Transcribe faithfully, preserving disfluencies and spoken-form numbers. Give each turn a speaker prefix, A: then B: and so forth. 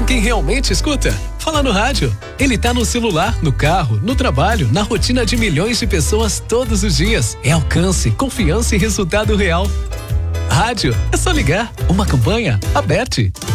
A: Quem realmente escuta? Fala no rádio. Ele tá no celular, no carro, no trabalho, na rotina de milhões de pessoas todos os dias. É alcance, confiança e resultado real. Rádio, é só ligar. Uma campanha, Aberte.